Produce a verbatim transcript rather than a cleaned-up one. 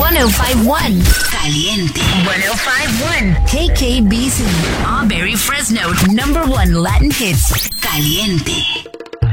one oh five point one. Caliente. one oh five point one. K K B C. Auberry Fresno. Number one Latin hits. Caliente.